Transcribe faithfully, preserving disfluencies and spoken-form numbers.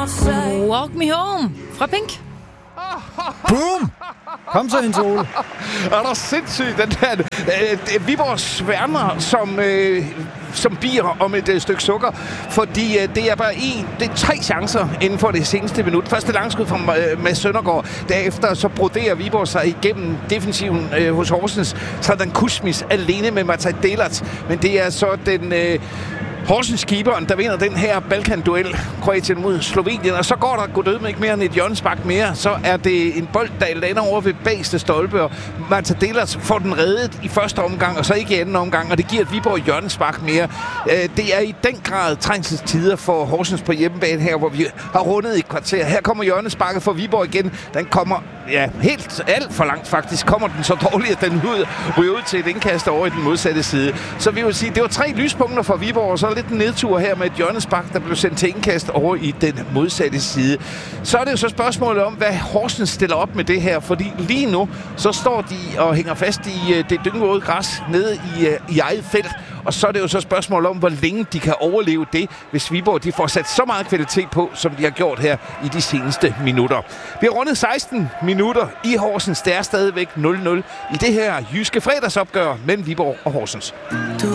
Walk Me Home fra Pink. Boom! Kom så, Jens Ole. Er der sindssygt, den der øh, Viborg sværmer som, øh, som bier om et øh, stykke sukker, fordi øh, det er bare en, det er tre chancer inden for det seneste minut. Første langskud fra øh, Mads Søndergaard. Derefter så broderer Viborg sig igennem defensiven øh, hos Horsens. Så er den Kusmis alene med Matej Delac, men det er så den... Øh, Horsens keeperen, der vinder den her Balkan-duel, Kroatien mod Slovenien, og så går der godød med ikke mere end et hjørnespark mere. Så er det en bold, der lander over ved bagste stolpe, og Matej Delac får den reddet i første omgang, og så ikke i anden omgang, og det giver et Viborg hjørnespark mere. Det er i den grad trængselstider for Horsens på hjemmebane her, hvor vi har rundet et kvarter. Her kommer hjørnesparket for Viborg igen. Den kommer ja, helt alt for langt faktisk. Kommer den så dårligt, at den ud, ryger ud til et indkast over i den modsatte side. Så vi vil sige, det var tre lyspunkter for Viborg, og så lidt en nedtur her med et hjørnespark, der blev sendt til indkast over i den modsatte side. Så er det jo så spørgsmålet om, hvad Horsens stiller op med det her, fordi lige nu, så står de og hænger fast i uh, det dyngvåde græs nede i, uh, i eget felt, og så er det jo så spørgsmålet om, hvor længe de kan overleve det, hvis Viborg de får sat så meget kvalitet på, som de har gjort her i de seneste minutter. Vi har rundet seksten minutter i Horsens. Det er stadigvæk nul nul i det her jyske fredagsopgør mellem Viborg og Horsens. Du